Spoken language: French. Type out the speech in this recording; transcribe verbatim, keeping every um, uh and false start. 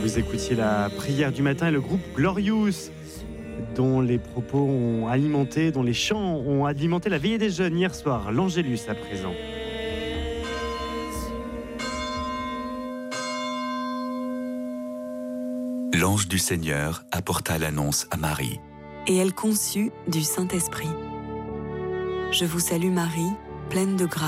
Vous écoutiez la prière du matin et le groupe Glorious, dont les propos ont alimenté, dont les chants ont alimenté la veillée des jeunes hier soir. L'Angélus à présent. L'ange du Seigneur apporta l'annonce à Marie. Et elle conçut du Saint-Esprit. Je vous salue Marie, pleine de grâce.